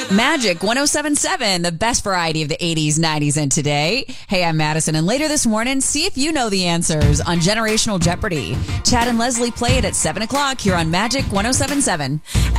Magic 107.7, the best variety of the 80s, 90s, and today. Hey, I'm Madison, and later this morning, see if you know the answers on Generational Jeopardy. Chad and Leslie play it at 7 o'clock here on Magic 107.7.